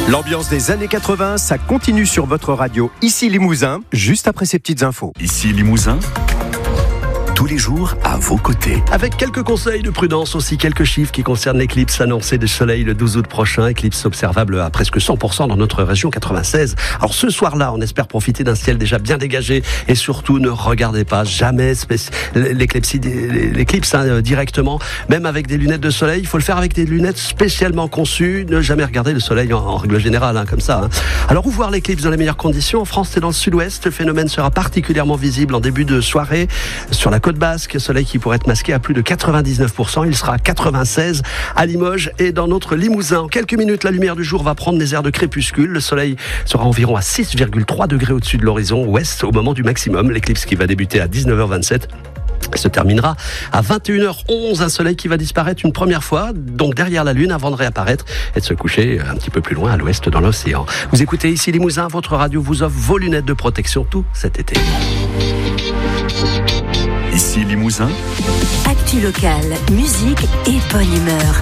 L'ambiance des années 80, ça continue sur votre radio. Ici Limousin, juste après ces petites infos. Ici Limousin, tous les jours à vos côtés. Avec quelques conseils de prudence, aussi quelques chiffres qui concernent l'éclipse annoncée de soleil le 12 août prochain. Éclipse observable à presque 100% dans notre région 96. Alors ce soir-là, on espère profiter d'un ciel déjà bien dégagé et surtout ne regardez pas jamais l'éclipse directement. Même avec des lunettes de soleil, il faut le faire avec des lunettes spécialement conçues. Ne jamais regarder le soleil en règle générale, comme ça. Alors où voir l'éclipse dans les meilleures conditions? En France, c'est dans le sud-ouest. Le phénomène sera particulièrement visible en début de soirée sur la côte basque, soleil qui pourrait être masqué à plus de 99%, il sera à 96 à Limoges et dans notre Limousin. En quelques minutes, la lumière du jour va prendre des airs de crépuscule. Le soleil sera environ à 6,3 degrés au-dessus de l'horizon ouest au moment du maximum. L'éclipse qui va débuter à 19h27 se terminera à 21h11, un soleil qui va disparaître une première fois, donc derrière la Lune, avant de réapparaître et de se coucher un petit peu plus loin à l'ouest dans l'océan. Vous écoutez ici Limousin, votre radio vous offre vos lunettes de protection tout cet été. Ici Limousin. Actu locale, musique et bonne humeur.